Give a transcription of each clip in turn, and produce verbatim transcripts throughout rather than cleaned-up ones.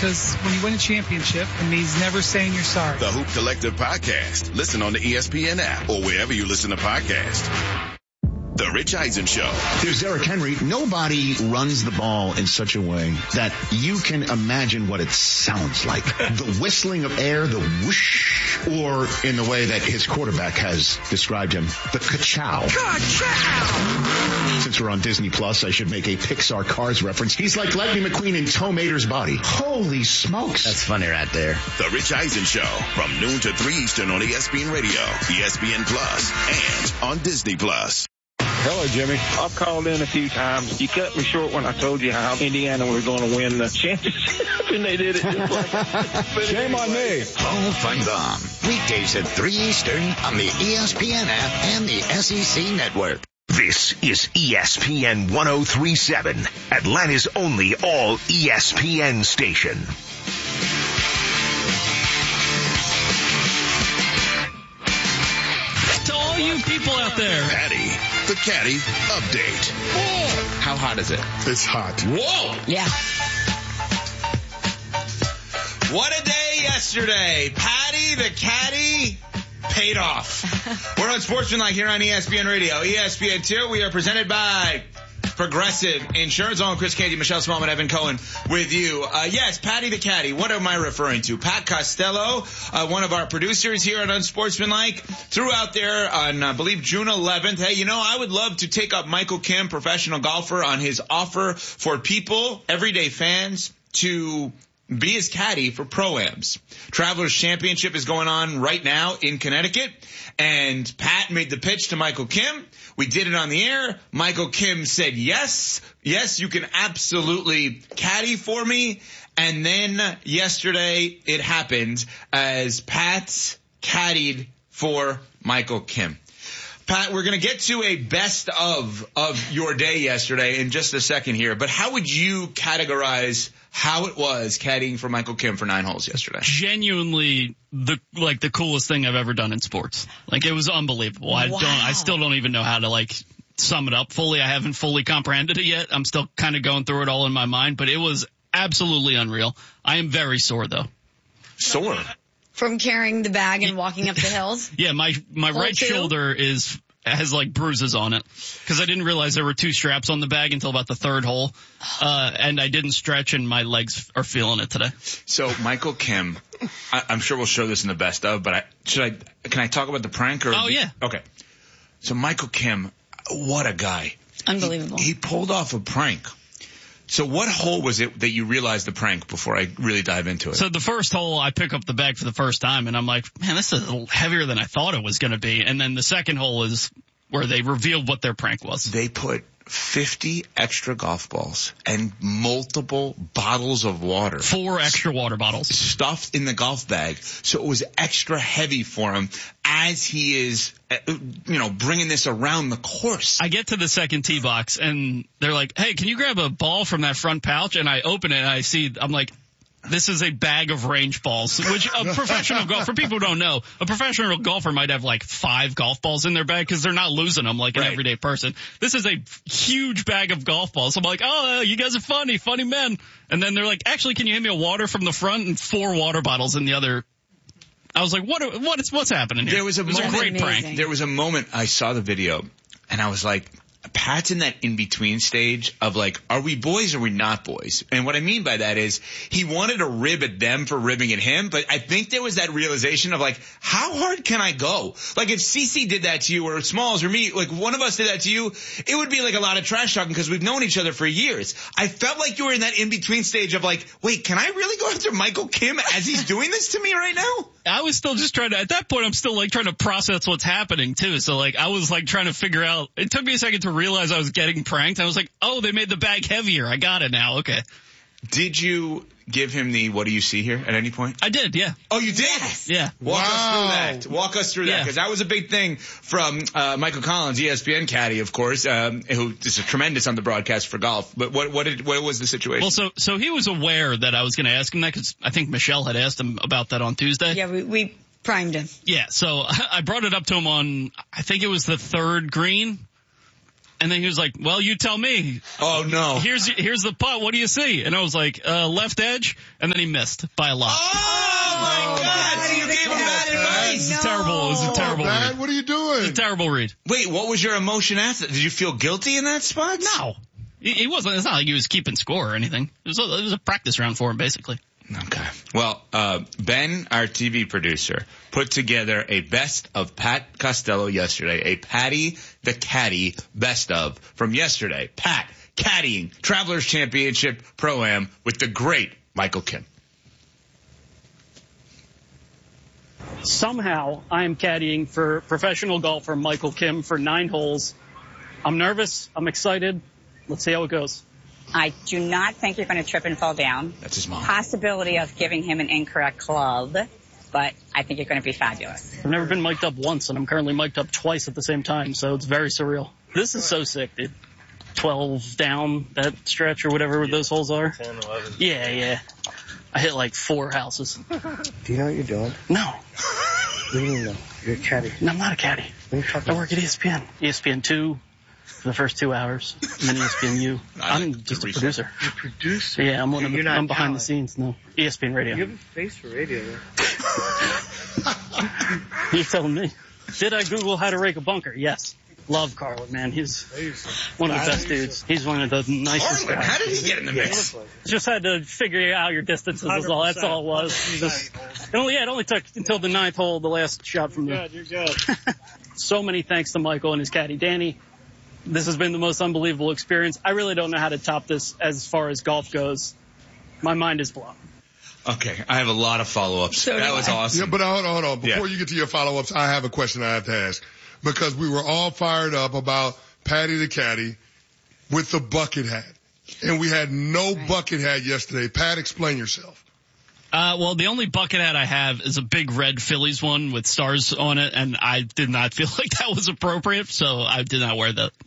because when you win a championship, it means never saying you're sorry. The Hoop Collective Podcast. Listen on the E S P N app or wherever you listen to podcasts. The Rich Eisen Show. There's Derrick Henry. Nobody runs the ball in such a way that you can imagine what it sounds like. The whistling of air, the whoosh, or in the way that his quarterback has described him, the ka-chow. Ka-chow! Since we're on Disney Plus, I should make a Pixar Cars reference. He's like Lightning McQueen in Tow Mater's body. Holy smokes. That's funny right there. The Rich Eisen Show from noon to three Eastern on E S P N Radio, E S P N Plus, and on Disney Plus. Hello, Jimmy. I've called in a few times. You cut me short when I told you how Indiana was going to win the championship, and they did it just like that. Shame on me. Paul Feinbaum. Weekdays at three Eastern on the E S P N app and the S E C Network. This is E S P N one oh three point seven, Atlanta's only all E S P N station. To all you people out there. Patty, the Caddy Update. Whoa. How hot is it? It's hot. Whoa. Yeah. What a day yesterday. Patty the Caddy paid off. We're on Sportsmanlike here on E S P N Radio. E S P N two, we are presented by Progressive Insurance. On Chris Canty, Michelle Smallman, Evan Cohen with you. Uh, yes, Patty the Caddy. What am I referring to? Pat Costello, uh, one of our producers here at Unsportsmanlike, threw out there on, I believe, June eleventh. Hey, you know, I would love to take up Michael Kim, professional golfer, on his offer for people, everyday fans, to be his caddy for Pro-Ams. Travelers Championship is going on right now in Connecticut, and Pat made the pitch to Michael Kim. We did it on the air. Michael Kim said, yes, yes, you can absolutely caddy for me. And then yesterday it happened as Pat caddied for Michael Kim. Pat, we're going to get to a best of of your day yesterday in just a second here, but how would you categorize how it was caddying for Michael Kim for nine holes yesterday? Genuinely the like the coolest thing I've ever done in sports. Like, it was unbelievable. I Wow. don't I still don't even know how to like sum it up fully. I haven't fully comprehended it yet. I'm still kind of going through it all in my mind, but it was absolutely unreal. I am very sore though. Sore. From carrying the bag and walking up the hills? Yeah, my my Hole right two? shoulder is has like bruises on it because I didn't realize there were two straps on the bag until about the third hole, uh, and I didn't stretch, and my legs are feeling it today. So Michael Kim, I, I'm sure we'll show this in the best of, but I should I can I talk about the prank or? Oh yeah. Okay. So Michael Kim, what a guy! Unbelievable. He, he pulled off a prank. So what hole was it that you realized the prank before I really dive into it? So the first hole, I pick up the bag for the first time, and I'm like, man, this is a little heavier than I thought it was going to be. And then the second hole is where they revealed what their prank was. They put fifty extra golf balls and multiple bottles of water. Four extra water bottles. Stuffed in the golf bag. So it was extra heavy for him as he is, you know, bringing this around the course. I get to the second tee box, and they're like, hey, can you grab a ball from that front pouch? And I open it, and I see, I'm like, this is a bag of range balls, which a professional golfer, for people who don't know, a professional golfer might have like five golf balls in their bag because they're not losing them like an Right. everyday person. This is a huge bag of golf balls. I'm like, oh, you guys are funny, funny men. And then they're like, actually, can you hand me a water from the front and four water bottles in the other? I was like, what, what is, what's happening here? There was a, it was a moment, great prank. There was a moment I saw the video and I was like, Pat's in that in-between stage of like, are we boys or are we not boys? And what I mean by that is he wanted to rib at them for ribbing at him, but I think there was that realization of like, how hard can I go? Like if Cece did that to you or Smalls or me, like one of us did that to you, it would be like a lot of trash talking because we've known each other for years. I felt like you were in that in-between stage of like, wait, can I really go after Michael Kim as he's doing this to me right now? I was still just trying to, at that point, I'm still like trying to process what's happening too. So like, I was like trying to figure out, it took me a second to realize I was getting pranked. I was like, oh, they made the bag heavier. I got it now. Okay. Did you give him the, what do you see here at any point? I did, yeah. Oh, you did? Yes. Yeah. Walk Wow. us through that. Walk us through that, Yeah. because that was a big thing from uh, Michael Collins, E S P N caddy, of course, um, who is a tremendous on the broadcast for golf. But what what did what was the situation? Well, so so he was aware that I was going to ask him that because I think Michelle had asked him about that on Tuesday. Yeah, we, we primed him. Yeah, so I brought it up to him on, I think it was the third green. And then he was like, well, you tell me. Oh, no. Here's here's the putt. What do you see? And I was like, uh, left edge. And then he missed by a lot. Oh, my God. So you gave him bad advice. It's terrible. It was a terrible Dad, read. what are you doing? It's a terrible read. Wait, what was your emotion after? Did you feel guilty in that spot? No. He, he wasn't. It's not like he was keeping score or anything. It was a, it was a practice round for him, basically. Okay. Well, uh, Ben, our T V producer, put together a best of Pat Costello yesterday, a Patty the Caddy best of from yesterday. Pat, caddying, Travelers Championship Pro-Am with the great Michael Kim. Somehow, I am caddying for professional golfer Michael Kim for nine holes. I'm nervous. I'm excited. Let's see how it goes. I do not think you're going to trip and fall down. That's his mom. Possibility of giving him an incorrect club, but I think you're going to be fabulous. I've never been mic'd up once, and I'm currently mic'd up twice at the same time, so it's very surreal. This is so sick, dude. twelve down, that stretch or whatever those holes are. ten, eleven. Yeah, yeah. I hit like four houses. Do you know what you're doing? No. What do you mean, no? You're a caddy. No, I'm not a caddy. What are you talking I work at E S P N. E S P N two for the first two hours, and then E S P N U. I'm just a producer. You're a producer? Yeah, I'm one of the, You're not I'm behind talent. the scenes. No, E S P N Radio. You have a face for radio, though. You're telling me. Did I Google how to rake a bunker? Yes. Love Carlin, man. He's one of the best dudes. He's one of the nicest Carlin, guys. how did he get in the mix? Just had to figure out your distances. Was all. That's all it was. Just, it only, yeah, it only took until the ninth hole, the last shot from the. You're good. So many thanks to Michael and his caddy Danny. This has been the most unbelievable experience. I really don't know how to top this as far as golf goes. My mind is blown. Okay, I have a lot of follow-ups. So that do was I. awesome. Yeah, but hold on, hold on. Before Yeah. you get to your follow-ups, I have a question I have to ask. Because we were all fired up about Patty the Caddy with the bucket hat. And we had no Right. bucket hat yesterday. Pat, explain yourself. Uh, well, the only bucket hat I have is a big red Phillies one with stars on it, and I did not feel like that was appropriate, so I did not wear that.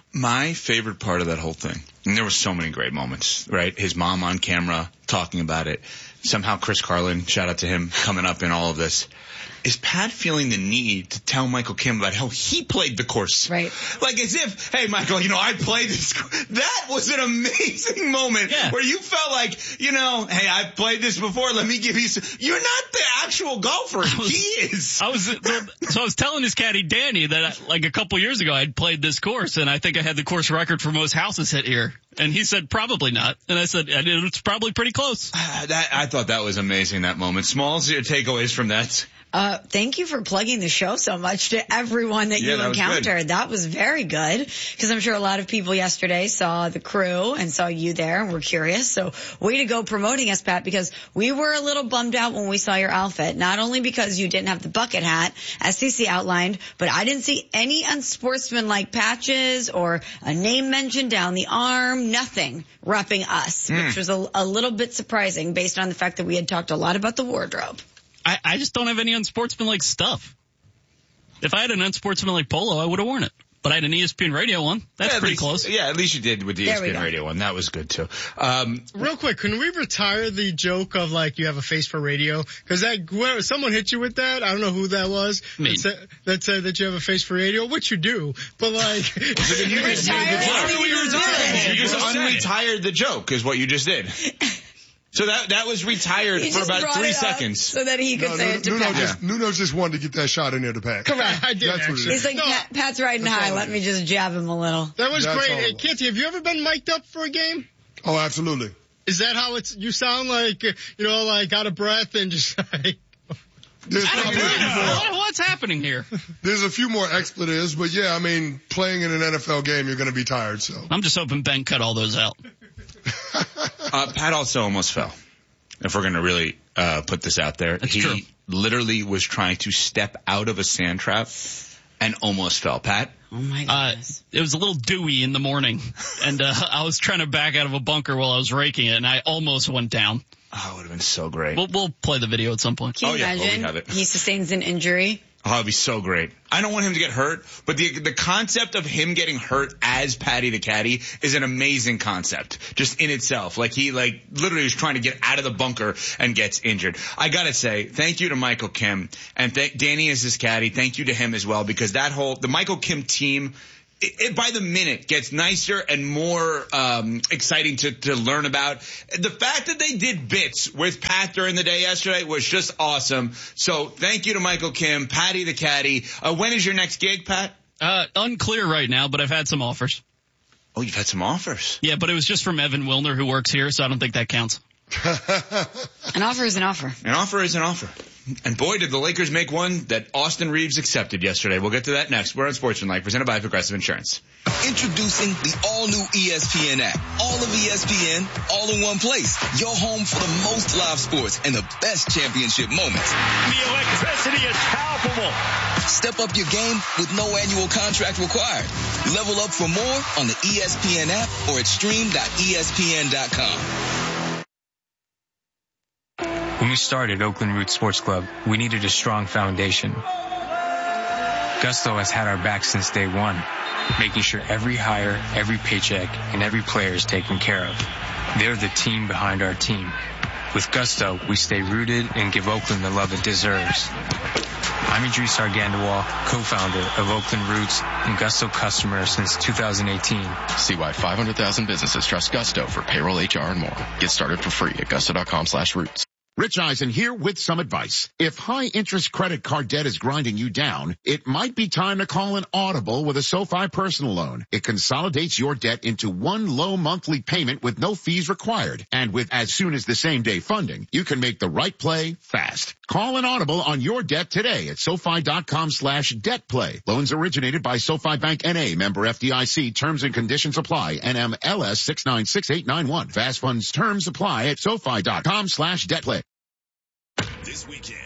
My favorite part of that whole thing, and there were so many great moments, right? His mom on camera talking about it. Somehow Chris Carlin, shout out to him, coming up in all of this. Is Pat feeling the need to tell Michael Kim about how he played the course? Right. Like as if, hey, Michael, you know, I played this. That was an amazing moment Yeah. where you felt like, you know, hey, I've played this before. Let me give you some. You're not the actual golfer. was- he is. I was so I was telling his caddy Danny that I, like a couple years ago I'd played this course, and I think I had the course record for most houses hit here. And he said probably not, and I said it's probably pretty close. that I thought that was amazing. That moment. Smalls, your takeaways from that? Uh, thank you for plugging the show so much to everyone that Yeah, you that was encountered. good. That was very good, because I'm sure a lot of people yesterday saw the crew and saw you there and were curious. So way to go promoting us, Pat, because we were a little bummed out when we saw your outfit. Not only because you didn't have the bucket hat, as C C outlined, but I didn't see any unsportsmanlike patches or a name mentioned down the arm, nothing repping us, Mm. which was a, a little bit surprising based on the fact that we had talked a lot about the wardrobe. I, I just don't have any unsportsmanlike stuff. If I had an unsportsmanlike polo, I would have worn it. But I had an E S P N radio one. That's Yeah, at pretty least- close. Yeah, at least you did with the E There we S P N go. radio one. That was good too. Um, Real quick, can we retire the joke of like you have a face for radio? Because that where, someone hit you with that. I don't know who that was. Me. That said, that said that you have a face for radio, which you do. But like, you just, you, Retire it, you, you just- just did it. you just unretired the joke is what you just did. So that that was retired He for just about brought three it up seconds. so that he could No, say Nuno, it to Nuno Pat. just, Nuno just wanted to get that shot in there to Pat. correct. I did That's what it actually. is. He's like, No, Pat, Pat's riding that's high. all Let it me just jab him a little. that was That's great. all. Hey, Kitty, have you ever been mic'd up for a game? Oh, absolutely. Is that how it's? You sound like uh, you know, like out of breath and just like. There's probably a few more, What- What's happening here? there's a few more expletives, but yeah, I mean, playing in an N F L game, you're going to be tired, so. I'm just hoping Ben cut all those out. Uh, Pat also almost fell. If we're going to really uh, put this out there, That's he true. literally was trying to step out of a sand trap and almost fell. Pat? Oh my Uh, goodness. it was a little dewy in the morning, and uh, I was trying to back out of a bunker while I was raking it, and I almost went down. Oh, it would have been so great. We'll, we'll play the video at some point. Can you oh, yeah. Oh, we imagine have it. he sustains an injury? Oh, it'd be so great. I don't want him to get hurt, but the the concept of him getting hurt as Patty the Caddy is an amazing concept, just in itself. Like he, like, literally was trying to get out of the bunker and gets injured. I gotta say, thank you to Michael Kim, and th- Danny is his caddy. Thank you to him as well, because that whole, the Michael Kim team it, it by the minute gets nicer and more um, exciting to, to learn about. The fact that they did bits with Pat during the day yesterday was just awesome. So thank you to Michael Kim, Patty the Caddy. Uh, when is your next gig, Pat? Uh, unclear right now, but I've had some offers. Oh, you've had some offers? Yeah, but it was just from Evan Wilner, who works here, so I don't think that counts. An offer is an offer. An offer is an offer. And boy, did the Lakers make one that Austin Reeves accepted yesterday. We'll get to that next. We're on Sportsmanlike, presented by Progressive Insurance. Introducing the all-new E S P N app. All of E S P N, all in one place. Your home for the most live sports and the best championship moments. The electricity is palpable. Step up your game with no annual contract required. Level up for more on the E S P N app or at stream dot E S P N dot com. When we started Oakland Roots Sports Club, we needed a strong foundation. Gusto has had our back since day one, making sure every hire, every paycheck, and every player is taken care of. They're the team behind our team. With Gusto, we stay rooted and give Oakland the love it deserves. I'm Idris Argandawal, co-founder of Oakland Roots and Gusto customer since two thousand eighteen. See why five hundred thousand businesses trust Gusto for payroll, H R, and more. Get started for free at gusto dot com slash roots. Rich Eisen here with some advice. If high-interest credit card debt is grinding you down, it might be time to call an Audible with a SoFi personal loan. It consolidates your debt into one low monthly payment with no fees required. And with as soon as the same day funding, you can make the right play fast. Call an Audible on your debt today at SoFi dot com slash debt play. Loans originated by SoFi Bank N A, member F D I C. Terms and conditions apply. N M L S six nine six eight nine one. Fast funds terms apply at SoFi dot com slash debt play. This weekend